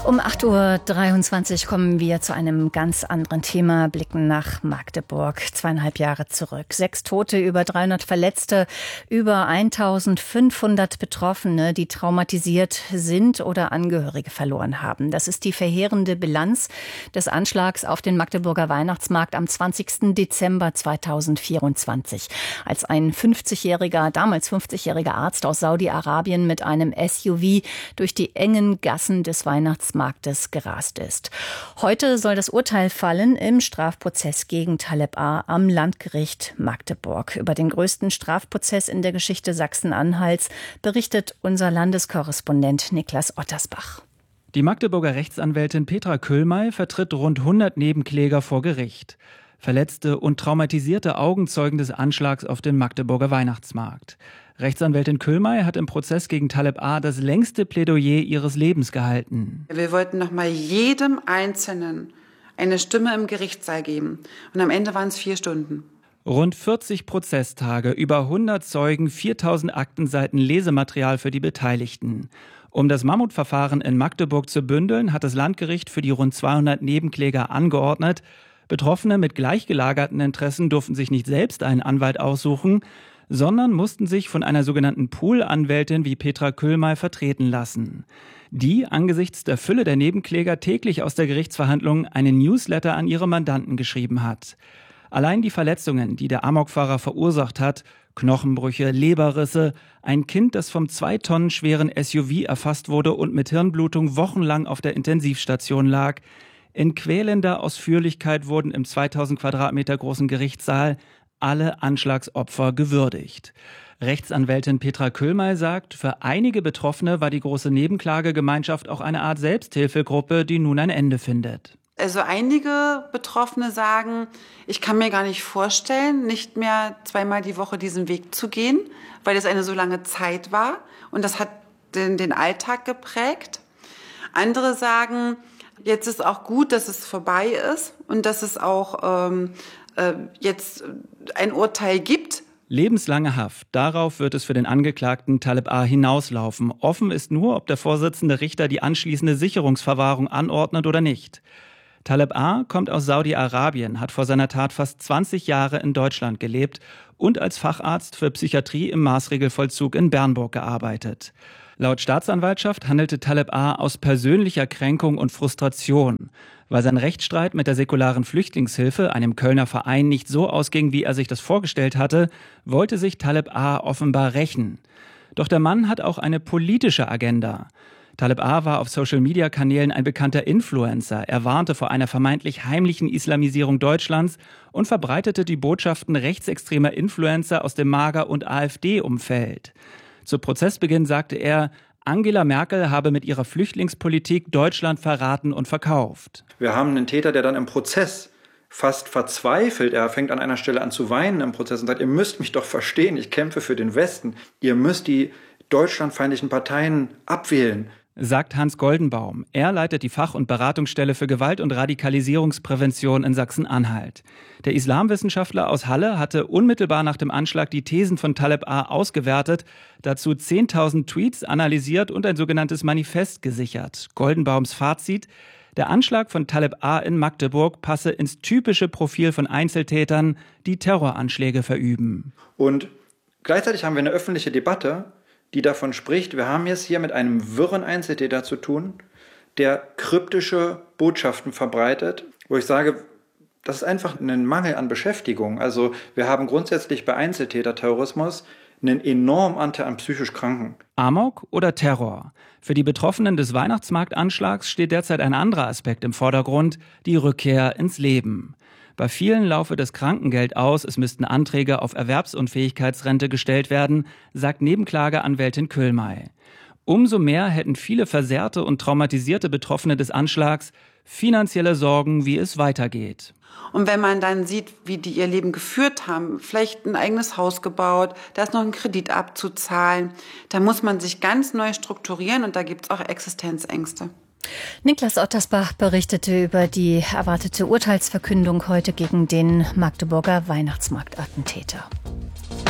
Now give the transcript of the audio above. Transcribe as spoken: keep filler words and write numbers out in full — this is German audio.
Um acht Uhr dreiundzwanzig kommen wir zu einem ganz anderen Thema, blicken nach Magdeburg, zweieinhalb Jahre zurück. Sechs Tote, über dreihundert Verletzte, über eintausendfünfhundert Betroffene, die traumatisiert sind oder Angehörige verloren haben. Das ist die verheerende Bilanz des Anschlags auf den Magdeburger Weihnachtsmarkt am zwanzigsten Dezember zweitausendvierundzwanzig, als ein fünfzigjähriger, damals fünfzigjähriger Arzt aus Saudi-Arabien mit einem S U V durch die engen Gassen des Weihnachtsmarktes Marktes gerast ist. Heute soll das Urteil fallen im Strafprozess gegen Taleb A. am Landgericht Magdeburg. Über den größten Strafprozess in der Geschichte Sachsen-Anhalts berichtet unser Landeskorrespondent Niklas Ottersbach. Die Magdeburger Rechtsanwältin Petra Köhlmeier vertritt rund hundert Nebenkläger vor Gericht. Verletzte und traumatisierte Augenzeugen des Anschlags auf den Magdeburger Weihnachtsmarkt. Rechtsanwältin Köhlmeier hat im Prozess gegen Taleb A. das längste Plädoyer ihres Lebens gehalten. Wir wollten noch mal jedem Einzelnen eine Stimme im Gerichtssaal geben. Und am Ende waren es vier Stunden. Rund vierzig Prozesstage, über hundert Zeugen, viertausend Aktenseiten Lesematerial für die Beteiligten. Um das Mammutverfahren in Magdeburg zu bündeln, hat das Landgericht für die rund zweihundert Nebenkläger angeordnet. Betroffene mit gleichgelagerten Interessen durften sich nicht selbst einen Anwalt aussuchen, sondern mussten sich von einer sogenannten Pool-Anwältin wie Petra Köhlmeier vertreten lassen, die angesichts der Fülle der Nebenkläger täglich aus der Gerichtsverhandlung einen Newsletter an ihre Mandanten geschrieben hat. Allein die Verletzungen, die der Amokfahrer verursacht hat, Knochenbrüche, Leberrisse, ein Kind, das vom zwei Tonnen schweren S U V erfasst wurde und mit Hirnblutung wochenlang auf der Intensivstation lag. In quälender Ausführlichkeit wurden im zweitausend Quadratmeter großen Gerichtssaal alle Anschlagsopfer gewürdigt. Rechtsanwältin Petra Köhlmeier sagt, für einige Betroffene war die große Nebenklagegemeinschaft auch eine Art Selbsthilfegruppe, die nun ein Ende findet. Also einige Betroffene sagen, ich kann mir gar nicht vorstellen, nicht mehr zweimal die Woche diesen Weg zu gehen, weil es eine so lange Zeit war und das hat den, den Alltag geprägt. Andere sagen, jetzt ist auch gut, dass es vorbei ist und dass es auch ähm, äh, jetzt ein Urteil gibt. Lebenslange Haft. Darauf wird es für den Angeklagten Taleb A. hinauslaufen. Offen ist nur, ob der Vorsitzende Richter die anschließende Sicherungsverwahrung anordnet oder nicht. Taleb A. kommt aus Saudi-Arabien, hat vor seiner Tat fast zwanzig Jahre in Deutschland gelebt und als Facharzt für Psychiatrie im Maßregelvollzug in Bernburg gearbeitet. Laut Staatsanwaltschaft handelte Taleb A. aus persönlicher Kränkung und Frustration. Weil sein Rechtsstreit mit der säkularen Flüchtlingshilfe, einem Kölner Verein, nicht so ausging, wie er sich das vorgestellt hatte, wollte sich Taleb A. offenbar rächen. Doch der Mann hat auch eine politische Agenda. Taleb A. war auf Social-Media-Kanälen ein bekannter Influencer. Er warnte vor einer vermeintlich heimlichen Islamisierung Deutschlands und verbreitete die Botschaften rechtsextremer Influencer aus dem Mager- und AfD-Umfeld. Zu Prozessbeginn sagte er, Angela Merkel habe mit ihrer Flüchtlingspolitik Deutschland verraten und verkauft. Wir haben einen Täter, der dann im Prozess fast verzweifelt, er fängt an einer Stelle an zu weinen im Prozess und sagt, ihr müsst mich doch verstehen, ich kämpfe für den Westen, ihr müsst die deutschlandfeindlichen Parteien abwählen. Sagt Hans Goldenbaum. Er leitet die Fach- und Beratungsstelle für Gewalt- und Radikalisierungsprävention in Sachsen-Anhalt. Der Islamwissenschaftler aus Halle hatte unmittelbar nach dem Anschlag die Thesen von Taleb A. ausgewertet, dazu zehntausend Tweets analysiert und ein sogenanntes Manifest gesichert. Goldenbaums Fazit: Der Anschlag von Taleb A. in Magdeburg passe ins typische Profil von Einzeltätern, die Terroranschläge verüben. Und gleichzeitig haben wir eine öffentliche Debatte, die davon spricht, wir haben es hier mit einem wirren Einzeltäter zu tun, der kryptische Botschaften verbreitet, wo ich sage, das ist einfach ein Mangel an Beschäftigung. Also wir haben grundsätzlich bei Einzeltäterterrorismus einen enormen Anteil an psychisch Kranken. Amok oder Terror? Für die Betroffenen des Weihnachtsmarktanschlags steht derzeit ein anderer Aspekt im Vordergrund, die Rückkehr ins Leben. Bei vielen laufe das Krankengeld aus, es müssten Anträge auf Erwerbsunfähigkeitsrente gestellt werden, sagt Nebenklageanwältin Köhlmeier. Umso mehr hätten viele versehrte und traumatisierte Betroffene des Anschlags finanzielle Sorgen, wie es weitergeht. Und wenn man dann sieht, wie die ihr Leben geführt haben, vielleicht ein eigenes Haus gebaut, da ist noch ein Kredit abzuzahlen, da muss man sich ganz neu strukturieren und da gibt es auch Existenzängste. Niklas Ottersbach berichtete über die erwartete Urteilsverkündung heute gegen den Magdeburger Weihnachtsmarktattentäter.